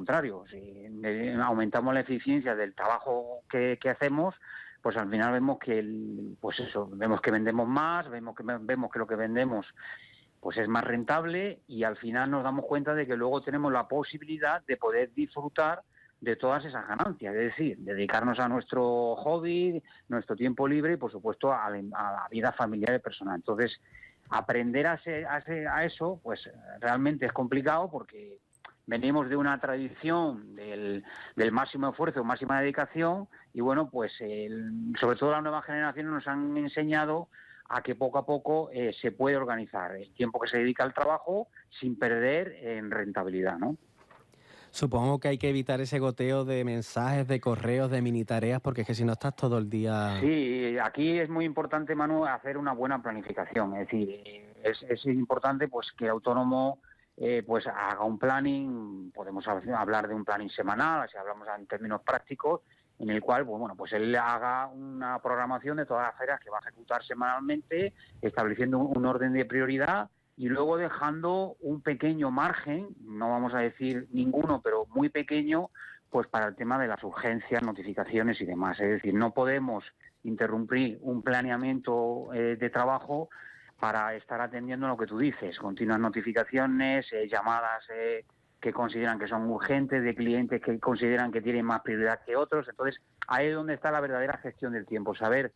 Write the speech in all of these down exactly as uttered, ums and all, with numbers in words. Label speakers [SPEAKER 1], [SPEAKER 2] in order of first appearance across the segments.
[SPEAKER 1] contrario, si eh, aumentamos la eficiencia del trabajo que, que hacemos, pues al final vemos que, el, pues eso, vemos que vendemos más, vemos que vemos que lo que vendemos pues es más rentable y al final nos damos cuenta de que luego tenemos la posibilidad de poder disfrutar de todas esas ganancias, es decir, dedicarnos a nuestro hobby, nuestro tiempo libre y por supuesto a la, a la vida familiar y personal. Entonces, aprender a, se, a, se, a eso, pues realmente es complicado porque venimos de una tradición del, del máximo esfuerzo, máxima dedicación y bueno, pues el, sobre todo las nuevas generaciones nos han enseñado a que poco a poco eh, se puede organizar el tiempo que se dedica al trabajo sin perder en rentabilidad, ¿no?
[SPEAKER 2] Supongo que hay que evitar ese goteo de mensajes, de correos, de mini tareas, porque es que si no estás todo el día...
[SPEAKER 1] Sí, aquí es muy importante, Manu, hacer una buena planificación. Es decir, es, es importante pues que el autónomo eh, pues haga un planning, podemos hablar de un planning semanal, si hablamos en términos prácticos, en el cual, pues, bueno, pues él haga una programación de todas las tareas que va a ejecutar semanalmente, estableciendo un, un orden de prioridad y luego dejando un pequeño margen, no vamos a decir ninguno, pero muy pequeño, pues para el tema de las urgencias, notificaciones y demás. Es decir, no podemos interrumpir un planeamiento eh, de trabajo para estar atendiendo lo que tú dices, continuas notificaciones, eh, llamadas eh, que consideran que son urgentes, de clientes que consideran que tienen más prioridad que otros. Entonces, ahí es donde está la verdadera gestión del tiempo, saber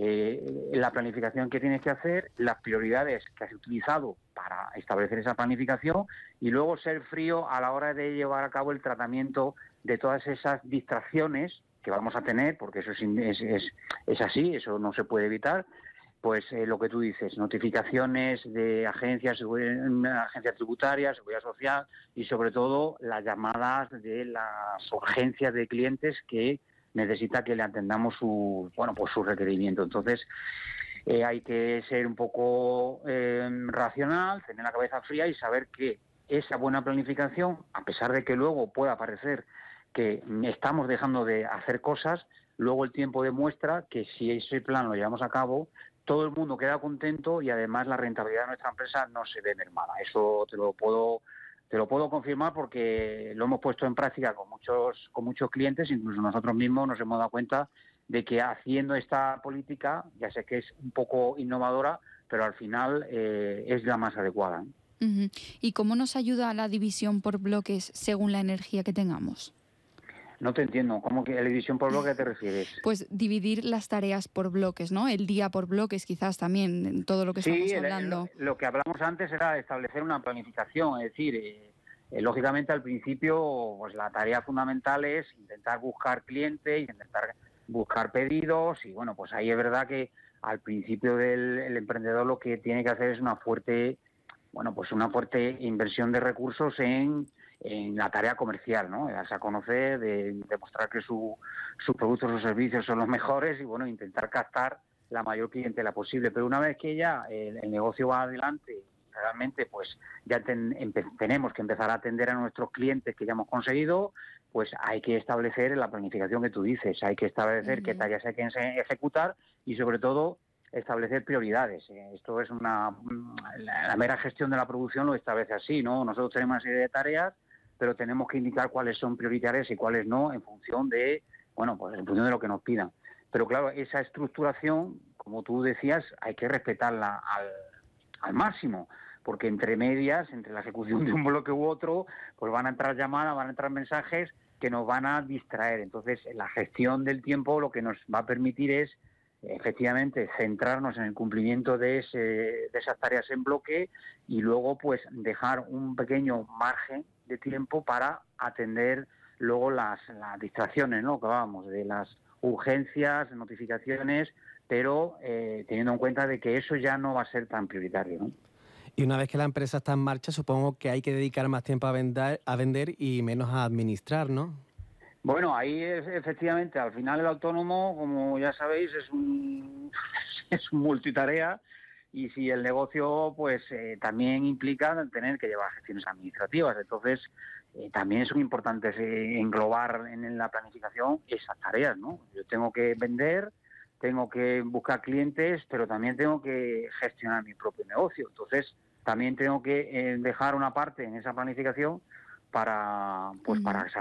[SPEAKER 1] eh, la planificación que tienes que hacer, las prioridades que has utilizado para establecer esa planificación y luego ser frío a la hora de llevar a cabo el tratamiento de todas esas distracciones que vamos a tener, porque eso es, es, es, es así, eso no se puede evitar. Pues eh, lo que tú dices, notificaciones de agencias, agencias tributarias, seguridad social y sobre todo las llamadas de las urgencias de clientes que necesita que le atendamos su, bueno, pues su requerimiento. Entonces eh, hay que ser un poco eh, racional, tener la cabeza fría y saber que esa buena planificación, a pesar de que luego pueda parecer que estamos dejando de hacer cosas, luego el tiempo demuestra que si ese plan lo llevamos a cabo, todo el mundo queda contento y además la rentabilidad de nuestra empresa no se ve mermada. Eso te lo puedo te lo puedo confirmar porque lo hemos puesto en práctica con muchos con muchos clientes, incluso nosotros mismos nos hemos dado cuenta de que haciendo esta política, ya sé que es un poco innovadora, pero al final eh, es la más adecuada, ¿eh?
[SPEAKER 3] Uh-huh. ¿Y cómo nos ayuda la división por bloques según la energía que tengamos?
[SPEAKER 1] No te entiendo. ¿Cómo que la división por bloque te refieres?
[SPEAKER 3] Pues dividir las tareas por bloques, ¿no? El día por bloques, quizás también, en todo lo que
[SPEAKER 1] sí,
[SPEAKER 3] estamos hablando.
[SPEAKER 1] Sí, lo que hablamos antes era establecer una planificación, es decir, eh, eh, lógicamente al principio pues la tarea fundamental es intentar buscar clientes, intentar buscar pedidos y bueno, pues ahí es verdad que al principio del el emprendedor lo que tiene que hacer es una fuerte, bueno, pues una fuerte inversión de recursos en en la tarea comercial, ¿no? Darse a conocer, de demostrar que su, sus productos o servicios son los mejores y, bueno, intentar captar la mayor clientela posible. Pero una vez que ya el, el negocio va adelante, realmente, pues ya ten, empe, tenemos que empezar a atender a nuestros clientes que ya hemos conseguido, pues hay que establecer la planificación que tú dices, hay que establecer uh-huh. qué tareas hay que ejecutar y, sobre todo, establecer prioridades. Esto es una... La, la mera gestión de la producción lo establece así, ¿no? Nosotros tenemos una serie de tareas, pero tenemos que indicar cuáles son prioritarias y cuáles no en función de, bueno, pues en función de lo que nos pidan. Pero claro, esa estructuración, como tú decías, hay que respetarla al, al máximo, porque entre medias, entre la ejecución de un bloque u otro, pues van a entrar llamadas, van a entrar mensajes que nos van a distraer. Entonces, la gestión del tiempo lo que nos va a permitir es, efectivamente, centrarnos en el cumplimiento de, ese, de esas tareas en bloque y luego, pues, dejar un pequeño margen de tiempo para atender luego las, las distracciones, ¿no? Que hablábamos de las urgencias, notificaciones, pero eh, teniendo en cuenta de que eso ya no va a ser tan prioritario, ¿no?
[SPEAKER 2] Y una vez que la empresa está en marcha, supongo que hay que dedicar más tiempo a vender, a vender y menos a administrar, ¿no?
[SPEAKER 1] Bueno, ahí es, efectivamente, al final el autónomo, como ya sabéis, es un, es un multitarea. Y si el negocio, pues, eh, también implica tener que llevar gestiones administrativas. Entonces, eh, también son importantes eh, englobar en, en la planificación esas tareas, ¿no? Yo tengo que vender, tengo que buscar clientes, pero también tengo que gestionar mi propio negocio. Entonces, también tengo que eh, dejar una parte en esa planificación para, pues, uh-huh. para